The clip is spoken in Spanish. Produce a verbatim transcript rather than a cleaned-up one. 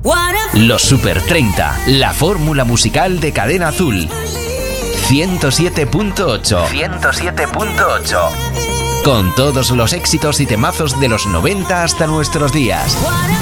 Los Super treinta, la fórmula musical de Cadena Azul. ciento siete punto ocho. ciento siete punto ocho. Con todos los éxitos y temazos de los noventa hasta nuestros días.